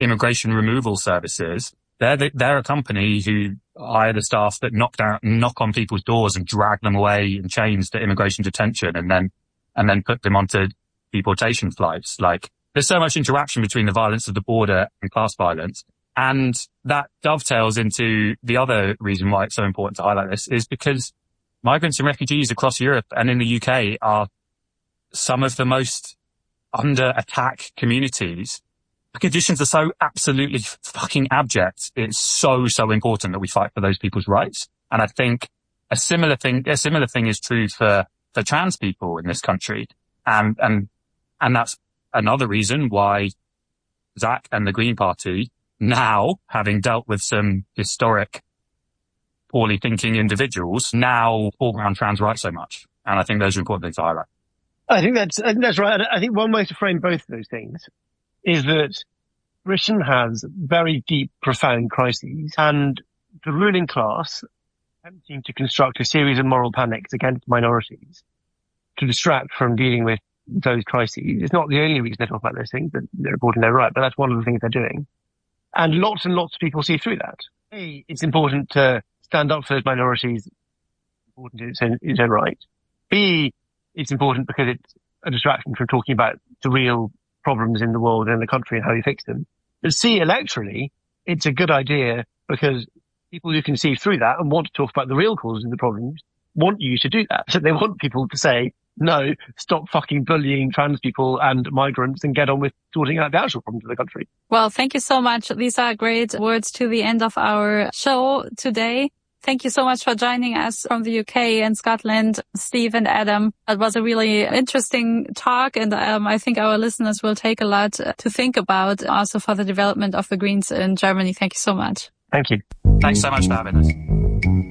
immigration removal services, they're a company who hire the staff that knock on people's doors and drag them away in chains to immigration detention and then put them onto deportation flights. Like, there's so much interaction between the violence of the border and class violence. And that dovetails into the other reason why it's so important to highlight this, is because migrants and refugees across Europe and in the UK are some of the most under attack communities. The conditions are so absolutely fucking abject. It's so important that we fight for those people's rights. And I think a similar thing is true for trans people in this country. And that's another reason why Zach and the Green Party, now having dealt with some historic poorly thinking individuals, now foreground trans rights so much. And I think those are important things to highlight. I think that's right. I think one way to frame both of those things is that Britain has very deep, profound crises, and the ruling class attempting to construct a series of moral panics against minorities to distract from dealing with those crises. It's not the only reason they talk about those things, but they're important, they're right, but that's one of the things they're doing. And lots of people see through that. A, it's important to stand up for those minorities, important in its own right. B, it's important because it's a distraction from talking about the real problems in the world and in the country and how you fix them. But C, electorally, it's a good idea because people who can see through that and want to talk about the real causes of the problems want you to do that. So they want people to say, no, stop fucking bullying trans people and migrants and get on with sorting out the actual problems of the country. Well, thank you so much. These are great words to the end of our show today. Thank you so much for joining us from the UK and Scotland, Steve and Adam. It was a really interesting talk, and I think our listeners will take a lot to think about also for the development of the Greens in Germany. Thank you so much. Thank you. Thanks so much for having us.